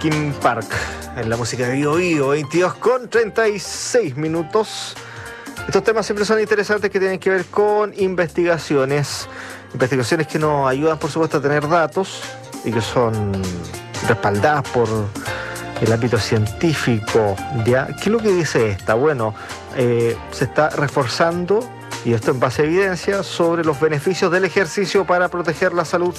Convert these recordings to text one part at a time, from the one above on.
Linkin Park en la música de Bio Bio, 22:36. Estos temas siempre son interesantes, que tienen que ver con investigaciones que nos ayudan, por supuesto, a tener datos y que son respaldadas por el ámbito científico, ¿ya? ¿Qué es lo que dice esta? Bueno, se está reforzando, y esto en base a evidencia, sobre los beneficios del ejercicio para proteger la salud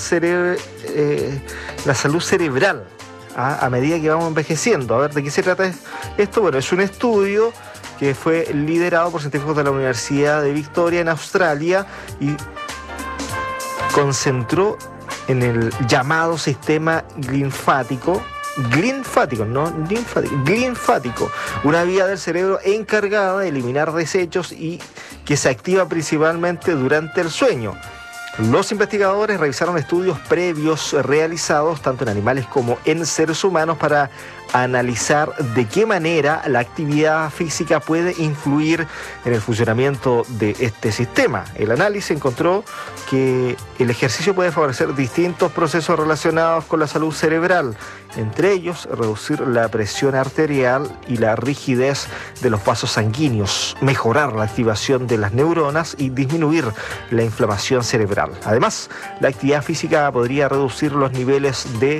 cerebral a medida que vamos envejeciendo. A ver, ¿de qué se trata esto? Bueno, es un estudio que fue liderado por científicos de la Universidad de Victoria en Australia y concentró en el llamado sistema glinfático, una vía del cerebro encargada de eliminar desechos y que se activa principalmente durante el sueño. Los investigadores revisaron estudios previos realizados tanto en animales como en seres humanos para analizar de qué manera la actividad física puede influir en el funcionamiento de este sistema. El análisis encontró que el ejercicio puede favorecer distintos procesos relacionados con la salud cerebral, entre ellos reducir la presión arterial y la rigidez de los vasos sanguíneos, mejorar la activación de las neuronas y disminuir la inflamación cerebral. Además, la actividad física podría reducir los niveles de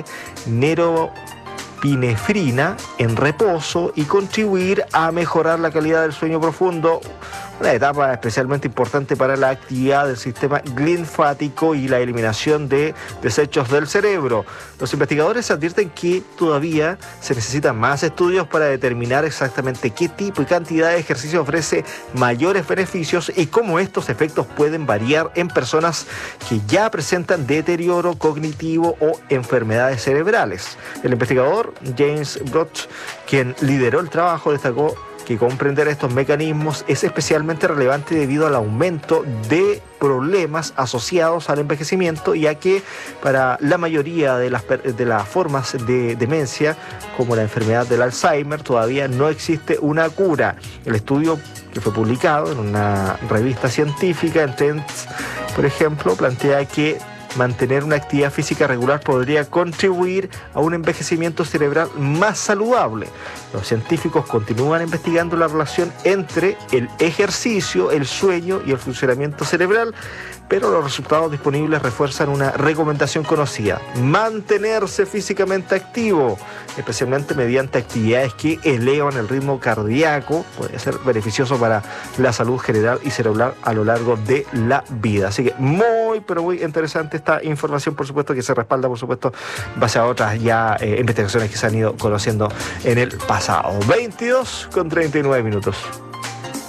norepinefrina en reposo y contribuir a mejorar la calidad del sueño profundo, una etapa especialmente importante para la actividad del sistema linfático y la eliminación de desechos del cerebro. Los investigadores advierten que todavía se necesitan más estudios para determinar exactamente qué tipo y cantidad de ejercicio ofrece mayores beneficios y cómo estos efectos pueden variar en personas que ya presentan deterioro cognitivo o enfermedades cerebrales. El investigador James Broch, quien lideró el trabajo, destacó que comprender estos mecanismos es especialmente relevante debido al aumento de problemas asociados al envejecimiento, ya que para la mayoría de las formas de demencia, como la enfermedad del Alzheimer, todavía no existe una cura. El estudio, que fue publicado en una revista científica, en Trends, por ejemplo, plantea que mantener una actividad física regular podría contribuir a un envejecimiento cerebral más saludable. Los científicos continúan investigando la relación entre el ejercicio, el sueño y el funcionamiento cerebral, pero los resultados disponibles refuerzan una recomendación conocida: mantenerse físicamente activo, especialmente mediante actividades que elevan el ritmo cardíaco. Puede ser beneficioso para la salud general y cerebral a lo largo de la vida. Así que muy interesante esta información, por supuesto, que se respalda, por supuesto, base a otras ya investigaciones que se han ido conociendo en el pasado. 22:39.